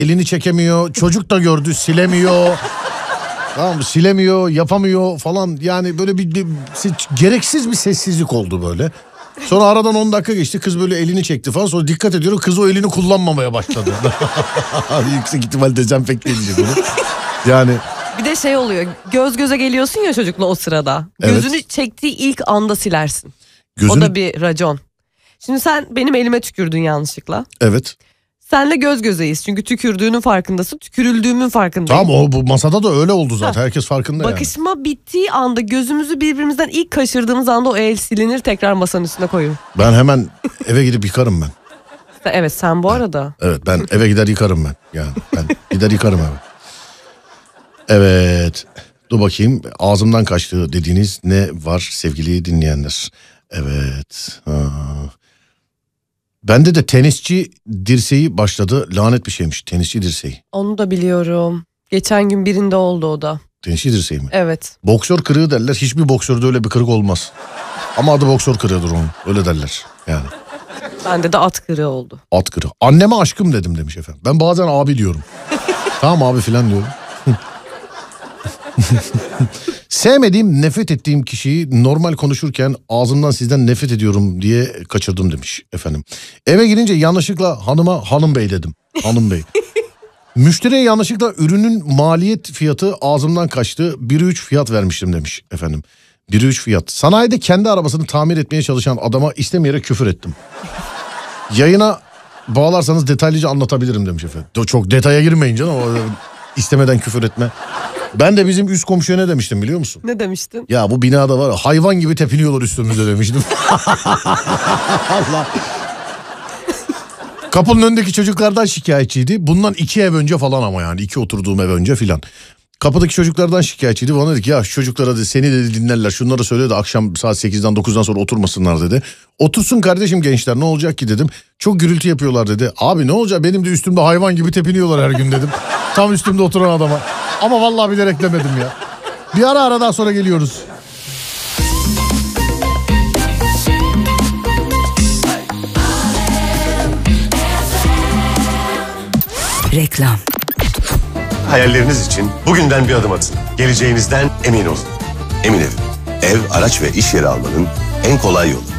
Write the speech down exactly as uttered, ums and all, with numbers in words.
elini çekemiyor. Çocuk da gördü, silemiyor. Tamam mı? Silemiyor, yapamıyor falan. Yani böyle bir, bir, bir gereksiz bir sessizlik oldu böyle. Sonra aradan on dakika geçti. Kız böyle elini çekti falan. Sonra dikkat ediyorum, kız o elini kullanmamaya başladı. Yüksek ihtimal dezenfekte edecek onu. Yani... Bir de şey oluyor, göz göze geliyorsun ya çocukla o sırada. Evet. Gözünü çektiği ilk anda silersin. Gözünü... O da bir racon. Şimdi sen benim elime tükürdün yanlışlıkla. Evet. Senle göz gözeyiz çünkü tükürdüğünün farkındasın, tükürüldüğümün farkındayım. Tamam, o bu masada da öyle oldu zaten, ha. Herkes farkında. Bakışma yani. bittiği anda, gözümüzü birbirimizden ilk kaçırdığımız anda o el silinir, tekrar masanın üstüne koyuyor. Ben hemen eve gidip yıkarım ben. Evet, sen bu ben, arada. Evet, ben eve gider yıkarım ben. Yani ben gider yıkarım eve. Evet. Dur bakayım, ağzımdan kaçtı dediğiniz ne var sevgili dinleyenler? Evet. Ha. Bende de tenisçi dirseği başladı. Lanet bir şeymiş tenisçi dirseği. Onu da biliyorum. Geçen gün birinde oldu o da. Tenisçi dirseği mi? Evet. Boksör kırığı derler. Hiçbir boksörde öyle bir kırık olmaz. Ama adı boksör kırığıdır onun. Öyle derler yani. Bende de at kırığı oldu. At kırığı. Anneme aşkım dedim demiş efendim. Ben bazen abi diyorum. Tamam abi filan diyorum. Sevmediğim, nefret ettiğim kişiyi normal konuşurken ağzımdan sizden nefret ediyorum diye kaçırdım demiş efendim. Eve girince yanlışlıkla hanıma hanım bey dedim. Hanım bey. Müşteriye yanlışlıkla ürünün maliyet fiyatı ağzımdan kaçtı. bire üç fiyat vermiştim demiş efendim. bire üç fiyat. Sanayide kendi arabasını tamir etmeye çalışan adama istemeyerek küfür ettim. Yayına bağlarsanız detaylıca anlatabilirim demiş efendim. Çok detaya girmeyin canım. İstemeden küfür etme. Ben de bizim üst komşuya ne demiştim biliyor musun? Ne demiştin? Ya bu binada var, hayvan gibi tepiniyorlar üstümüze demiştim. Allah. Kapının önündeki çocuklardan şikayetçiydi. Bundan iki ev önce falan, ama yani iki oturduğum ev önce filan. Kapıdaki çocuklardan şikayetçiydi. Bana dedi ki ya şu çocuklara dedi, seni dedi dinlerler. Şunları söyle de akşam saat sekizden dokuzdan sonra oturmasınlar dedi. Otursun kardeşim gençler, ne olacak ki dedim. Çok gürültü yapıyorlar dedi. Abi ne olacak, benim de üstümde hayvan gibi tepiniyorlar her gün dedim. Tam üstümde oturan adama. Ama vallahi bilerek demedim ya. Bir ara aradan sonra geliyoruz. Reklam. Hayalleriniz için bugünden bir adım atın. Geleceğinizden emin olun. Emin Ev. Ev, araç ve iş yeri almanın en kolay yolu.